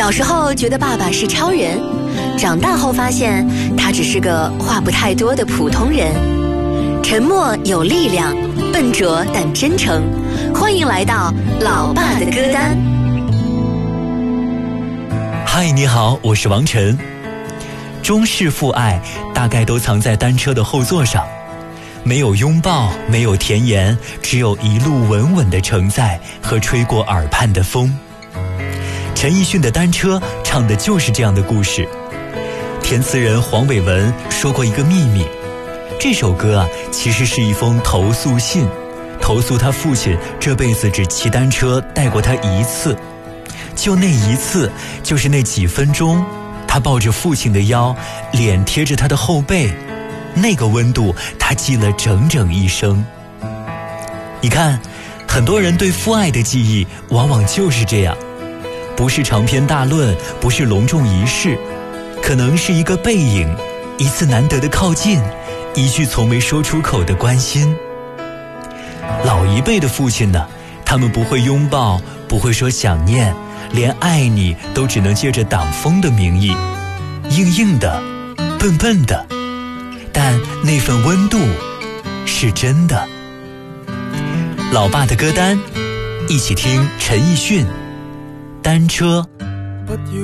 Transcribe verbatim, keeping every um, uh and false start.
小时候觉得爸爸是超人，长大后发现他只是个话不太多的普通人。沉默有力量，笨拙但真诚。欢迎来到老爸的歌单。 嗨，你好，我是王晨。中式父爱大概都藏在单车的后座上，没有拥抱，没有甜言，只有一路稳稳的承载和吹过耳畔的风。陈奕迅的《单车》唱的就是这样的故事。填词人黄伟文说过一个秘密，这首歌啊，其实是一封投诉信，投诉他父亲这辈子只骑单车带过他一次，就那一次，就是那几分钟，他抱着父亲的腰，脸贴着他的后背，那个温度他记了整整一生。你看，很多人对父爱的记忆往往就是这样，不是长篇大论，不是隆重仪式，可能是一个背影，一次难得的靠近，一句从没说出口的关心。老一辈的父亲呢，他们不会拥抱，不会说想念，连爱你都只能借着挡风的名义，硬硬的，笨笨的，但那份温度是真的。老爸的歌单，一起听陈奕迅《单车》。